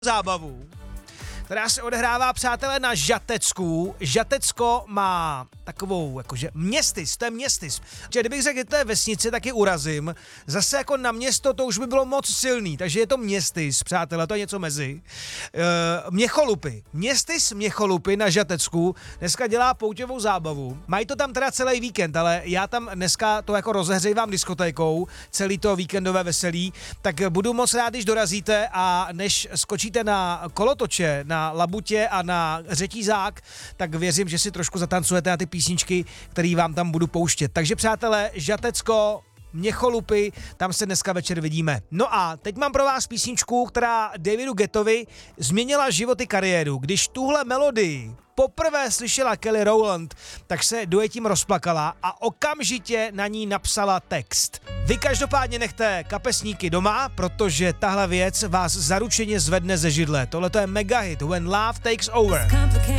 zábavu, která se odehrává, přátelé, na Žatecku. Žatecko má takovou, jakože městys, to je městys. Že kdybych řekl, že to je vesnice, tak je urazím. Zase jako na město to už by bylo moc silný, takže je to městys, přátelé, to je něco mezi. Měcholupy. Městys Měcholupy na Žatecku dneska dělá pouťovou zábavu. Mají to tam teda celý víkend, ale já tam dneska to jako rozehřejvám diskotékou, celý to víkendové veselí, tak budu moc rád, když dorazíte a než skočíte na kolotoče, na labutě a na řetízák, tak věřím, že si trošku zatancujete na ty písničky, které vám tam budu pouštět. Takže přátelé, Žatecko, Měcholupy, tam se dneska večer vidíme. No a teď mám pro vás písničku, která Davidu Guettovi změnila život i kariéru. Když tuhle melodii poprvé slyšela Kelly Rowland, tak se duetím rozplakala a okamžitě na ní napsala text. Vy každopádně nechte kapesníky doma, protože tahle věc vás zaručeně zvedne ze židle. Tohle to je mega hit When Love Takes Over.